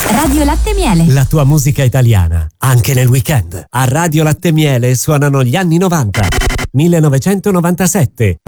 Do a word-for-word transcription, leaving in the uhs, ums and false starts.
Radio Latte Miele. La tua musica italiana, anche nel weekend. A Radio Latte Miele suonano gli anni novanta. millenovecentonovantasette,